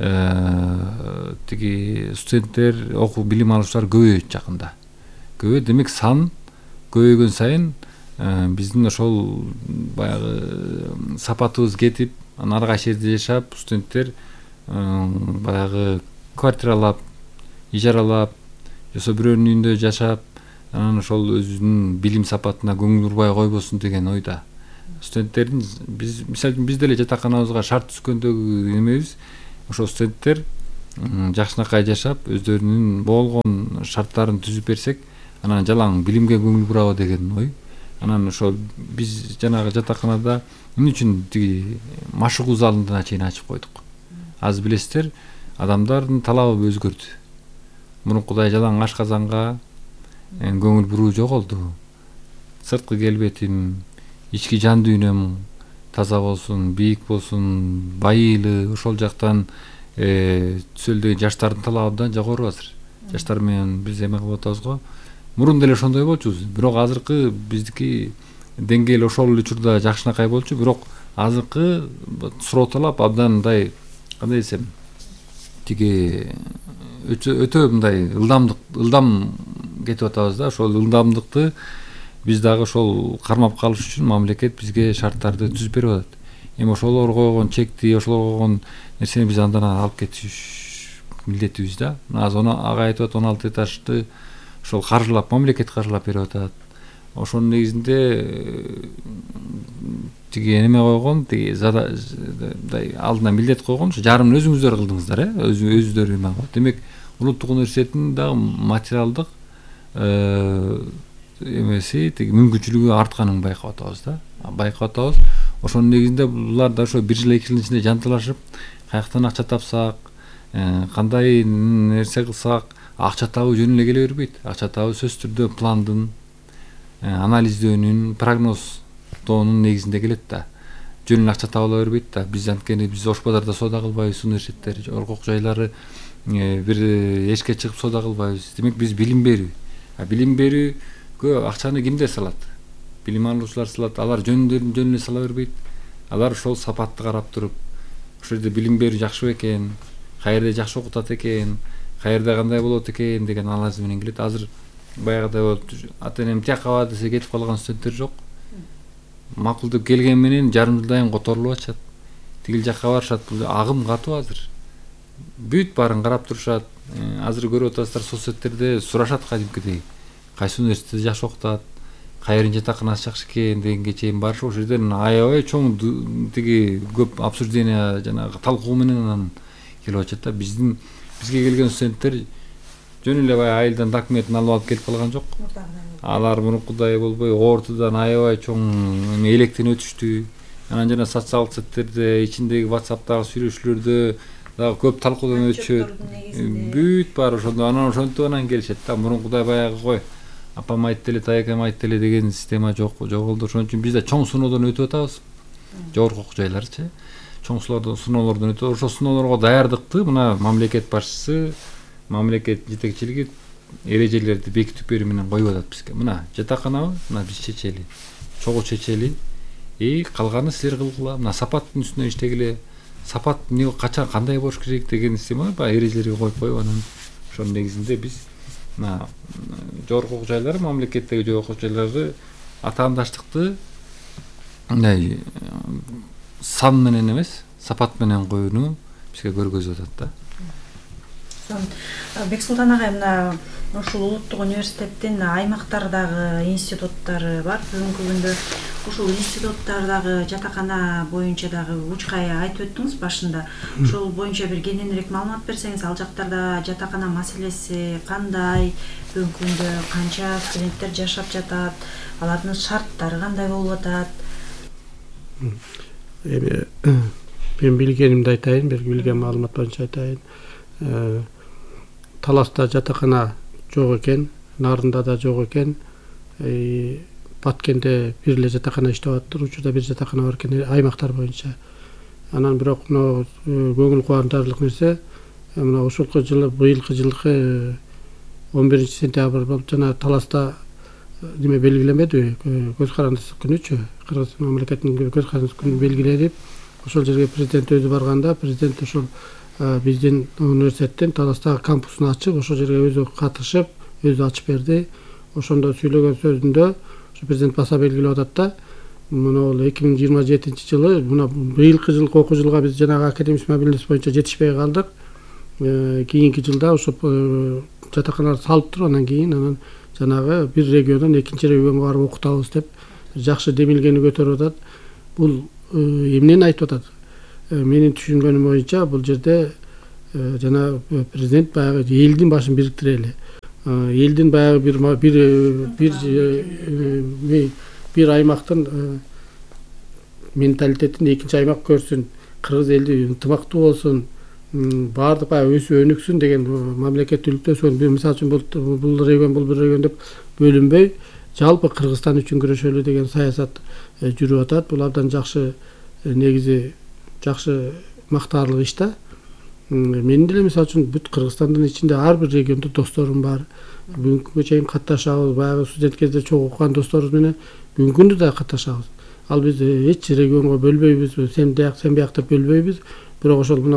тиги студенттер, окуу билим алуучулар көбөйөт жакында. Көбөйөт, демек сан көбөйгөн сайын биздин ошол баягы сапатыбыз кетип, анан ар кайсы жерде жашап, студенттер баягы квартиралап, ижаралап, жосо бирөөнүн үйүндө жашап, анан ошол өзүнүн билим сапатына көңүл бурбай койбосун деген ойда. Студенттердин биз мисалы үчүн биз деле жатаканабызга шарт түзгөндөгү эмебиз, ошол студенттер жакшынакай жашап, өздөрүнүн болгон шарттарын түзүп берсек, анан жалаң билимге көңүл бурабы деген ой. Анан ошол биз жанагы жатаканада эмне үчүн тиги машыгуу залына чейин ачып койдук. Азыр билесиздер, адамдардын талабы өзгөрдү. Мурункудай жалаң ашказанга көңүл буруу жоголду. Сырткы келбетим, ички жан дүйнөм таза болсун, бийик болсун, байыйлы, ошол жактан түзөлдөгөн жаштардын талабы да жогору азыр. Жаштар менен биз эме кылып атабыз го. Мурун деле ошондой болчубуз. Бирок азыркы биздики деңгээл ошол эле учурда жакшынакай болчу, бирок азыркы суроо талап абдан мындай, кандай десем, тиги өтө мындай ылдамдык ылдам кетип атабыз да. Ошол ылдамдыкты биз дагы ошол кармап калыш үчүн мамлекет бизге шарттарды түзүп берип атат. Эми ошолор койгон чекти, ошолор койгон нерсени биз андан алып кетиш милдетибиз да. Азыр ага айтып атат он алты этажды ошол каржылап, мамлекет каржылап берип атат. Ошонун негизинде тиги неме койгон, тиги мындай алдына милдет койгон, ошо жарымын өзүңүздөр кылдыңыздар, э, өзүңүздөр эме кылып. Демек, улуттук университеттин дагы материалдык эмеси, тиги мүмкүнчүлүгү артканын байкап атабыз да. Байкап атабыз. Ошонун негизинде булар да ошо бир жыл эки жылдын ичинде жантылашып, каяктан акча тапсак, кандай нерсе кылсак, акча табуу жөн эле келе бербейт. Акча табуу сөзсүз түрдө пландын, анализдөөнүн, прогноздоонун негизинде келет да. Жөн эле акча табыла бербейт да. Биз анткени биз Ош базарда соода кылбайбыз, университеттер, оркок жайлары бир эшикке чыгып соода кылбайбыз. Демек биз билим берүү. А билим берүүгө акчаны кимдер салат? Билим алуучулар салат. Алар жөн жөн эле сала бербейт. Алар ошол сапатты карап туруп, ошол жерде билим берүү жакшы экен, каерде жакшы окутат экен, каерде кандай болот экен деген анализ менен келет. Азыр баягыдай болуп, ата энем тияка бар десе кетип калган студенттер жок. Макул деп келген менен жарым жылдан которулуп атышат. Тигил жакка барышат. Бул агым катуу азыр. Бүт баарын карап турушат. Азыр көрүп атасыздар, соцсеттерде сурашат кадимкидей. Кайсы университетте жакшы окутат, кайрын жатаканасы жакшы экен дегенге чейин барышып, ошол жерден аябай чоң тиги көп обсуждение, жанагы талкуу менен анан келип атышат да. Биздин бизге келген студенттер жөн эле баягы айылдан документин алып алып келип калган жок. Алар мурункудай болбой, ортодон аябай чоң электен өтүштү. Анан жана социалдык сеттерде, ичиндеги WhatsApp'тагы сүйлөшүүлөрдө дагы көп талкуудан өтүшөт. Бүт баары ошондо анан ошентип анан келишет да. Мурункудай баягы кой, апам айтты эле, тайкам айтты эле деген система жок, жоголду. Ошон үчүн биз да чоң сыноодон өтүп атабыз. Жогорку окуу жайларчы. Чоң сыноолордон өтүп, ошол сыноолорго даярдыкты мына мамлекет башчысы, мамлекет жетекчилиги эрежелерди бекитип берүү менен коюп атат бизге. Мына жатаканабы, мына биз чечели, чогуу чечели, и калганы силер кылгыла. Мына сапаттын үстүнө иштегиле. Сапат эмне качан кандай болуш керек деген система баягы эрежелерге коюп коюп анан ошонун негизинде биз мына жогорку окуу жайлары, мамлекеттеги жогорку окуу жайларды атаандаштыкты мындай сан менен эмес, сапат менен коюуну бизге көргөзүп атат да. Бексултан агай, мына ушул улуттук университеттин аймактардагы институттары бар. Бүгүнкү күндө ушул институттардагы жатакана боюнча дагы учкай айтып өттүңүз башында. Ошол боюнча бир кененирээк маалымат берсеңиз, ал жактарда жатакана маселеси кандай, бүгүнкү күндө канча студенттер жашап жатат, алардын шарттары кандай болуп атат? Эми мен билгенимди айтайын, бир билген маалымат боюнча айтайын. Таласта жатакана жок экен, Нарында да жок экен. Баткенде бир эле жатакана иштеп атыптыр, учурда бир жатакана бар экен аймактар боюнча. Анан бирок мына көңүл кубандырарлык нерсе, мына ушулку жылы, быйылкы жылкы он биринчи сентябрь болуп жана Таласта неме белгиленбеди, көз карандысы күнүчү, Кыргызстан мамлекетинин көз карандысы күнү белгиленип, ошол жерге президент өзү барганда, президент ошол биздин университеттин Таластагы кампусун ачып, ошол жерге өзү катышып, өзү ачып берди. Ошондо сүйлөгөн сөзүндө президент баса белгилеп атат да, мына эки миң жыйырма жетинчи жылы, мына быйылкы жылкы окуу жылга биз жанагы академик мобилдик боюнча жетишпей калдык. Кийинки жылда ошо жатаканалар салып туруп, анан кийин анан жанагы бир региондон экинчи регионго барып окутабыз деп жакшы демилгени көтөрүп атат. Бул эмнени айтып атат? Менин түшүнгөнүм боюнча бул жерде жана президент баягы элдин башын бириктире эле. Элдин баягы бир бир бир бир аймактын менталитетин экинчи аймак көрсүн, кыргыз элди ынтымактуу болсун, баардык баягы өсүп өнүксүн деген мамлекеттүүлүктө сон мисалы үчүн бул регион бул бир регион деп бөлүнбөй, жалпы Кыргызстан үчүн күрөшөлү деген саясат жүрүп атат. Бул абдан жакшы, негизи жакшы мактаарлык иш да. Мен деле мисалы үчүн бүт Кыргызстандын ичинде ар бир региондо досторум бар. Бүгүнкү күнгө чейин катташабыз, баягы студент кезде чогуу окуган досторубуз менен бүгүнкү күндө да катташабыз. Ал биз эч регионго бөлбөйбүз, сен бияк, сен бияк деп бөлбөйбүз. Бирок ошол мына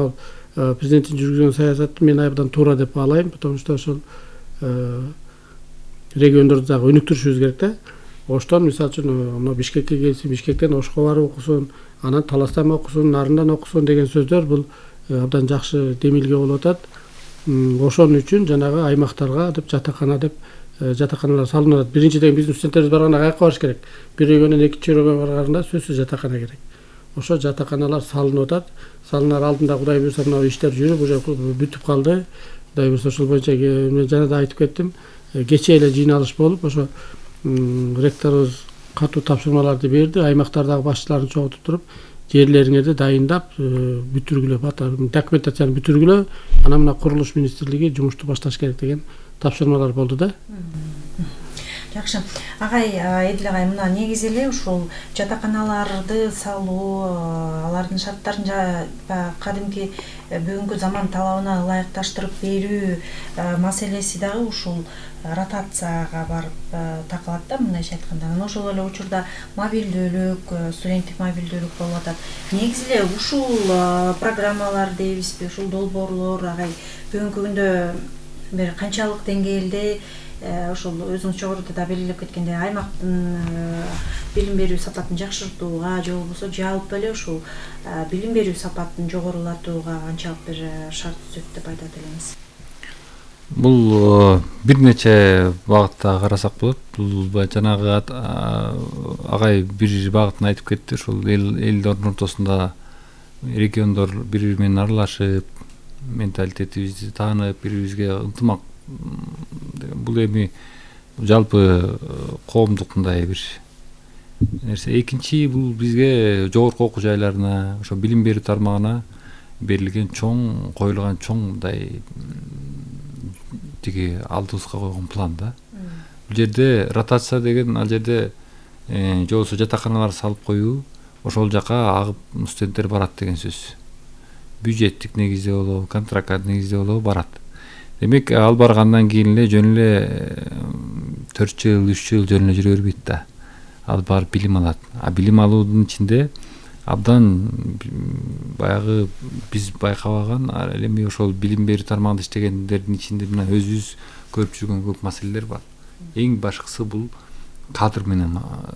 президенттин жүргүзгөн саясаты мен абдан туура деп баалайм, потому что ошол региондорду дагы өнүктүрүшүбүз керек да. Оштон мисалы үчүн мына Бишкекке келсин, Бишкектен Ошко барып окусун, анан Таластан окусун, Нарындан окусун деген сөздөр бул абдан жакшы демилге болуп атат. Ошон үчүн жанагы аймактарга деп жатакана деп жатаканалар салынат. Биринчиден биздин студенттерибиз барганда каяка барыш керек? Бир региондон экинчи регионго барганда сөзсүз жатакана керек. Ошо жатаканалар салынып атат. Салынар алдында Кудай буюрса мына иштер жүрүп, уже бүтүп калды. Кудай буюрса ошол боюнча мен жана да айтып кеттим. Кечээ эле жыйналыш болуп, ошо ректорубуз катуу тапшырмаларды берди. Аймактардагы башчыларын чогултуп туруп, жерлериңерди дайындап, бүтүргүлө, документацияны бүтүргүлө, анан мына курулуш министрлиги жумушту башташ керек деген тапшырмалар болду да. Жакшы. Агай, Эдил агай, мына негизи эле ушул жатаканаларды салуу, алардын шарттарын кадимки бүгүнкү заман талабына ылайыкташтырып берүү маселеси дагы ушул ротацияга барып такалат да, мындайча айтканда. Анан ошол эле учурда мобилдүүлүк, студенттик мобилдүүлүк болуп атат. Негизи эле ушул программалар дейбизби, ушул долбоорлор агай бүгүнкү күндө бир канчалык деңгээлде ошол өзүңүз жогоруда да белгилеп кеткендей аймактын билим берүү сапатын жакшыртууга же болбосо жалпы эле ушул билим берүү сапатын жогорулатууга канчалык бир шарт түзөт деп айтат элеңиз? Бул бир нече багытта карасак болот. Бул жанагы агай бир багытын айтып кетти. Ушул элдердин ортосунда региондор бири бири менен аралашып, менталитетибизди таанып, бири бирибизге ынтымак, бул эми жалпы коомдук мындай бир нерсе. Экинчи, бул бизге жогорку окуу жайларына, ошо билим берүү тармагына берилген чоң, коюлган чоң мындай тиги алдыбызга койгон план да. Бул жерде ротация деген, ал жерде же болбосо жатаканалар салып коюу, ошол жака агып студенттер барат деген сөз. Бюджеттик негизде болобу, контракт негизде болобу барат. Демек, ал баргандан кийин эле жөн эле төрт жыл, үч жыл жөн эле жүрө бербейт да. Ал барып билим алат. А билим алуунун ичинде абдан баягы биз байкабаган, ал эми ошол билим берүү тармагында иштегендердин ичинде мына өзүбүз көрүп жүргөн көп маселелер бар. Эң башкысы бул кадр менен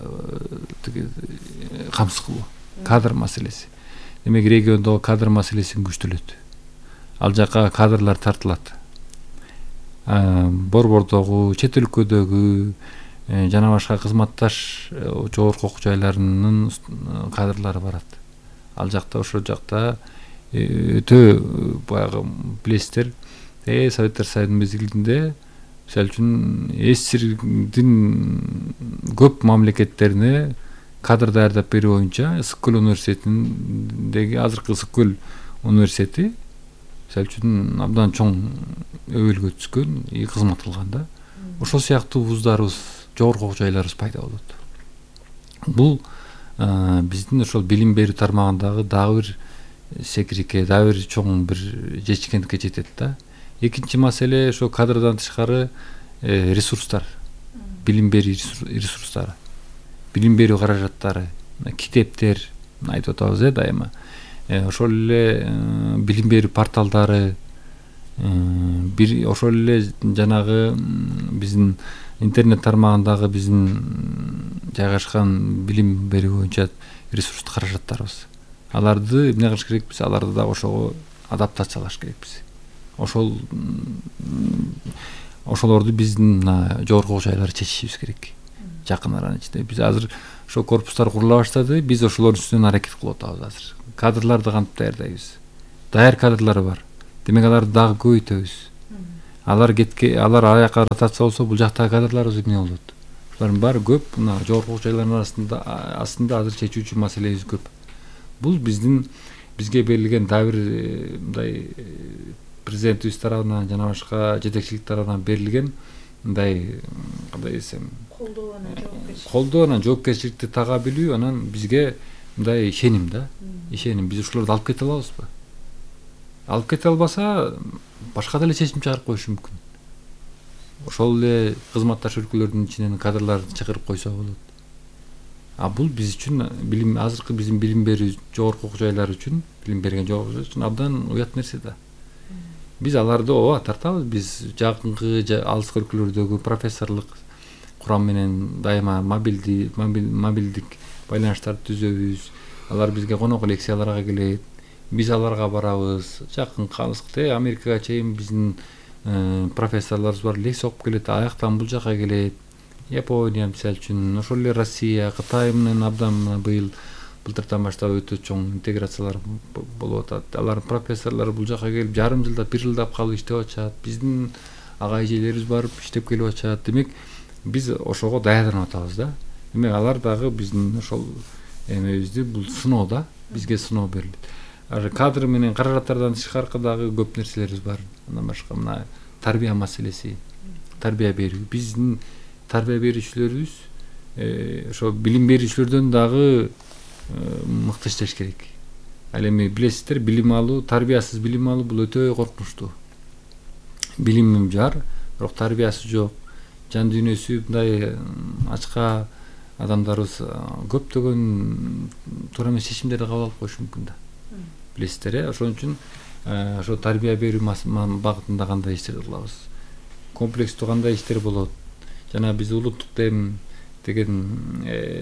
камсыз кылуу. Кадр маселеси. Демек, региондогу кадр маселесин күчтөлөт. Ал жака кадрлар тартылат. Борбордогу, чет өлкөдөгү жана башка кызматташ жогорку окуу жайларынын кадрлары барат. Ал жакта, ошол жакта өтө баягы билесиздер, э Советтер Союзунун мезгилинде мисалы үчүн СССРдин көп мамлекеттерине кадр даярдап берүү боюнча Ысык көл университетиндеги азыркы Ысык көл университети мисалы үчүн абдан чоң өбөлгө түшкөн, и кызмат кылган да. Ошол сыяктуу вуздарыбыз, жогорку окуу жайларыбыз пайда болот. Бул биздин ошол билим берүү тармагындагы дагы бир секирике, дагы бир чоң бир жетишкендикке жетет да. Экинчи маселе ошо кадрдан тышкары ресурстар, билим берүү ресурстары, билим берүү каражаттары, китептер айтып атабыз э дайыма. Ошол эле билим берүү порталдары, бир ошол эле жанагы биздин интернет тармагындагы биздин жайгашкан билим берүү боюнча ресурстук каражаттарыбыз. Аларды эмне кылыш керекпиз? Аларды да ошого адаптациялаш керекпиз. Ошол ошолорду биздин жогорку окуу жайлары чечишибиз керек. Жакын аранын ичинде биз азыр ошо корпустар курула баштады, биз ошолордун үстүнөн аракет кылып атабыз азыр. Кадрларды кантип даярдайбыз? Даяр кадрлар бар. Демек, аларды дагы көбөйтөбүз. Алар кетке, алар аяка ротация болсо, бул жактагы кадрларыбыз эмне болот? Булардын баары көп, мына жогорку окуу жайларынын арасында астында азыр чечүүчү маселебиз көп. Бул биздин бизге берилген дагы бир мындай президентибиз тарабынан жана башка жетекчилик тарабынан берилген мындай кандай десем, колдоо анан жоопкерчилик. Колдоо анан жоопкерчиликти тага билүү, анан бизге мындай ишеним да. Ишеним, биз ушуларды алып кете алабызбы? Алып кете албаса, башка деле чечим чыгарып коюшу мүмкүн. Ошол эле кызматташ өлкөлөрдүн ичинен кадрларды чакырып койсо болот. А бул биз үчүн билим азыркы биздин билим берүү жогорку окуу жайлар үчүн билим берген жогорку окуу жайлар үчүн абдан уят нерсе да. Биз аларды ооба тартабыз. Биз жакынкы алыскы өлкөлөрдөгү профессорлук курам менен дайыма мобилди мобилдик байланыштарды түзөбүз. Алар бизге конок лекцияларга келет. Биз аларга барабыз. Жакынкы алыскы Америкага чейин биздин профессорлорубуз бар, лекция окуп келет. Аяктан бул жака келет. Япония мисалы үчүн, ошол эле Россия, Кытай менен абдан быйыл былтыртан баштап өтө чоң интеграциялар болуп атат. Алар профессорлор бул жака келип жарым жылдап, бир жылдап калып иштеп атышат. Биздин ага эжелерибиз барып иштеп келип атышат. Демек, биз ошого даярданып атабыз да. Демек, алар дагы биздин ошол эмебизди бул сыноо да, бизге сыноо берилет. Кадр менен каражаттардан тышкары дагы көп нерселерибиз бар. Андан башка мына тарбия маселеси, тарбия берүү. Биздин тарбия берүүчүлөрүбүз ошо билим берүүчүлөрдөн дагы мыкты иштеш керек. Ал эми билесиздер, билим алуу, тарбиясыз билим алуу бул өтө коркунучтуу. Билимим бар, бирок тарбиясы жок. Жан дүйнөсү мындай ачка адамдарыбыз көптөгөн туура эмес чечимдерди кабыл алып коюшу мүмкүн да. Билесиздер, э, ошон үчүн ошо тарбия берүү багытында кандай иштерди кылабыз? Комплекстүү кандай иштер болот? Жана биз улуттук дем деген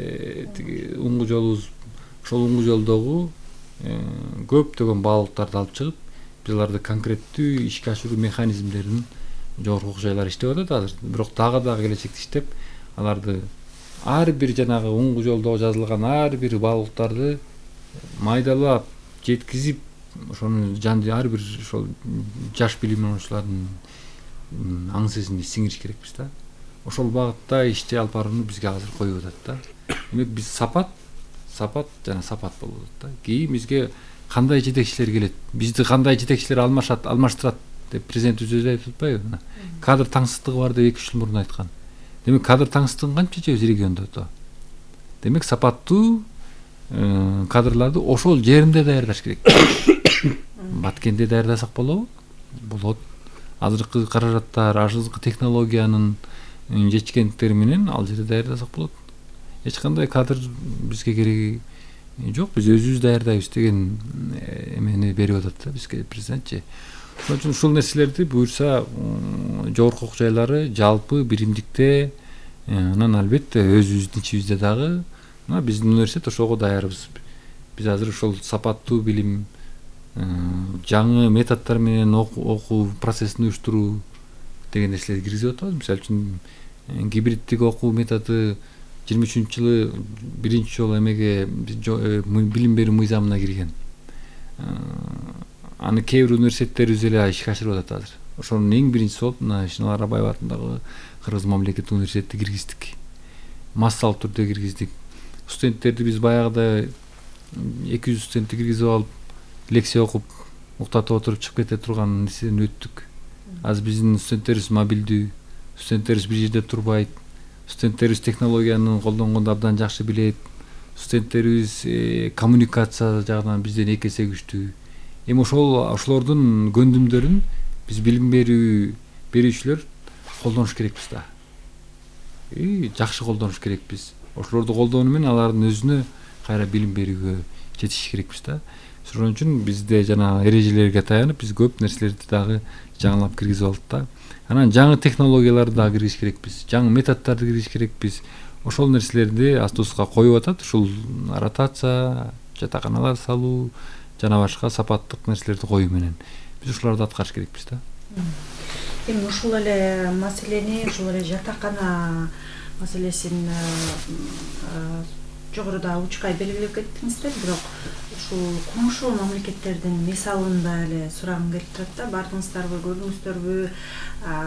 уңгу жолубуз, ошол уңгу жолдогу көптөгөн баалуулуктарды алып чыгып, биз аларды конкреттүү ишке ашыруу механизмдерин жогорку окуу жайлар иштеп атат азыр. Бирок дагы дагы келечекте иштеп, аларды ар бир жанагы уңгу жолдого жазылган ар бир баалуулуктарды майдалап, жеткизип, ошону жанды ар бир ошол жаш билим алуучулардын аң сезимине сиңириш керекпиз да. Ошол багытта ишти алып барууну бизге азыр коюп атат да. Демек биз сапат, сапат жана сапат болуп атат да. Кийин бизге кандай жетекчилер келет, бизди кандай жетекчилер алмашат, алмаштырат деп президент өзү айтып атпайбы? Кадр таңсыздыгы бар деп эки үч жыл мурун айткан. Демек кадр таңсыздыгын кантип чечебиз региондо то? Демек сапаттуу кадрларды ошол жеринде даярдаш керек. Баткенде даярдасак болобу? Болот. Азыркы каражаттар, азыркы технологиянын жетишкендиктери менен ал жерде даярдасак болот. Эч кандай кадр бизге кереги жок, биз өзүбүз даярдайбыз деген эмени берип атат да бизге президентчи. Ошон үчүн ушул нерселерди буюрса жогорку окуу жайлары жалпы биримдикте, анан албетте өзүбүздүн ичибизде дагы мына биздин университет ошого даярбыз. Биз азыр ошол сапаттуу билим, жаңы методдор менен окуу процессин уюштуруу деген нерселерди киргизип атабыз. Мисалы үчүн гибриддик окуу методу жыйырма үчүнчү жылы биринчи жолу эмеге билим берүү мыйзамына кирген. Аны кээ бир университеттерибиз эле ишке ашырып атат азыр. Ошонун эң биринчиси болуп мына Шынар Арбаева атындагы Кыргыз мамлекеттик университетти киргиздик. Массалык түрдө киргиздик. Студенттерди биз баягыда эки жүз студентти киргизип алып, лекция окуп, уктатып отуруп чыгып кете турган нерседен өттүк. Азыр биздин студенттерибиз мобилдүү, студенттерибиз бир жерде турбайт, студенттерибиз технологияны колдонгонду абдан жакшы билет, студенттерибиз коммуникация жагынан бизден эки эсе күчтүү. Эми ошол ошолордун көндүмдөрүн биз билим берүү берүүчүлөр колдонуш керекпиз да. И жакшы колдонуш керекпиз. Ошолорду колдонуу менен алардын өзүнө кайра билим берүүгө жетиш керекпиз да. Ошон үчүн бизде жана эрежелерге таянып биз көп нерселерди дагы жаңылап киргизип алдык да. Анан жаңы технологияларды дагы киргизиш керекпиз, жаңы методдорду киргизиш керекпиз. Ошол нерселерди аст-устка коюп атат. Ушул ротация, жатаканалар салуу жана башка сапаттык нерселерди коюу менен биз ушуларды аткарыш керекпиз да. Эми ушул эле маселени, ушул эле жатакана маселесин жогоруда учкай белгилеп кеттиңиздер, бирок ушул коңшу мамлекеттердин мисалын да эле сурагым келип турат да. Бардыңыздарбы, көрдүңүздөрбү?